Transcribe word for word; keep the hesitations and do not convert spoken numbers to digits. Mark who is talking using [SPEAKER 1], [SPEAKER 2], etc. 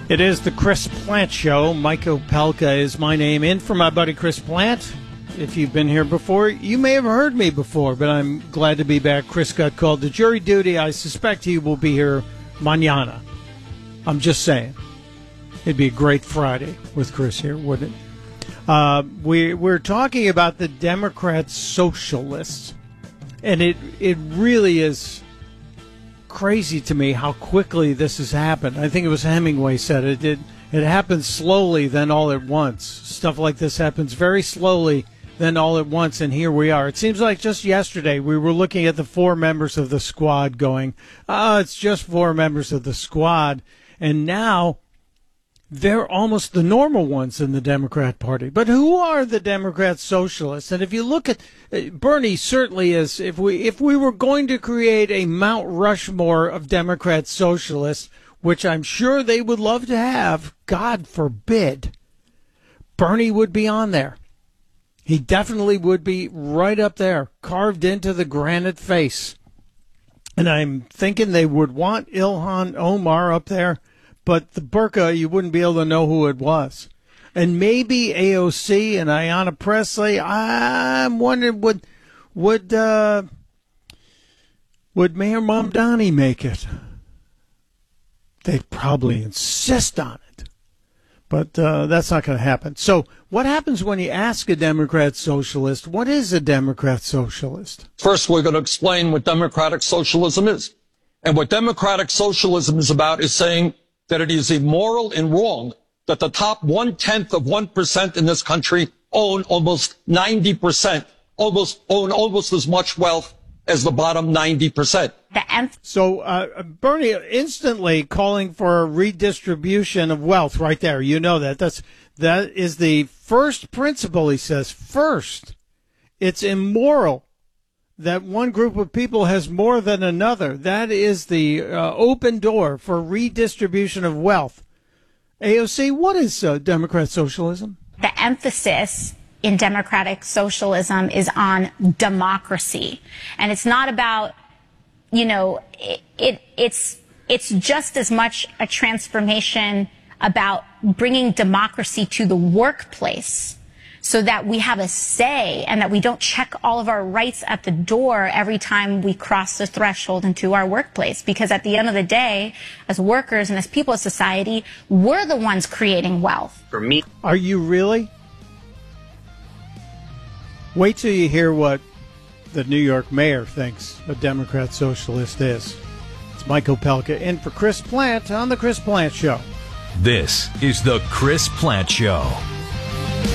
[SPEAKER 1] It is the Chris Plant Show. Mike Opelka is my name. In for my buddy Chris Plant. If you've been here before, you may have heard me before, but I'm glad to be back. Chris got called to jury duty. I suspect he will be here mañana. I'm just saying. It'd be a great Friday with Chris here, wouldn't it? Uh, we, we're talking about the Democrat socialists, and it it really is crazy to me how quickly this has happened. I think it was Hemingway said it. It, it happens slowly, then all at once. Stuff like this happens very slowly, then all at once, and here we are. It seems like just yesterday we were looking at the four members of the squad going, oh, it's just four members of the squad, and now they're almost the normal ones in the Democrat Party. But who are the Democrat socialists? And if you look at uh, Bernie, certainly is. If we if we were going to create a Mount Rushmore of Democrat socialists, which I'm sure they would love to have, God forbid, Bernie would be on there. He definitely would be right up there, carved into the granite face. And I'm thinking they would want Ilhan Omar up there. But the burqa, you wouldn't be able to know who it was. And maybe A O C and Ayanna Pressley, I'm wondering, would would uh, would Mayor Mamdani make it? They'd probably insist on it. But uh, that's not going to happen. So what happens when you ask a Democrat socialist, what is a Democrat socialist?
[SPEAKER 2] First, we're going to explain what democratic socialism is. And what democratic socialism is about is saying that it is immoral and wrong that the top one-tenth of one percent in this country own almost ninety percent, almost own almost as much wealth as the bottom ninety percent.
[SPEAKER 1] So uh, Bernie instantly calling for a redistribution of wealth right there. You know that. That's, that is the first principle, he says. First, it's immoral that one group of people has more than another. That is the uh, open door for redistribution of wealth. A O C, what is uh, Democrat socialism?
[SPEAKER 3] The emphasis in democratic socialism is on democracy. And it's not about, you know, it, it it's it's just as much a transformation about bringing democracy to the workplace, so that we have a say and that we don't check all of our rights at the door every time we cross the threshold into our workplace. Because at the end of the day, as workers and as people of society, we're the ones creating wealth.
[SPEAKER 4] For me.
[SPEAKER 1] Are you really? Wait till you hear what the New York mayor thinks a Democrat socialist is. It's Mike Opelka in for Chris Plant on The Chris Plant Show.
[SPEAKER 5] This is The Chris Plant Show.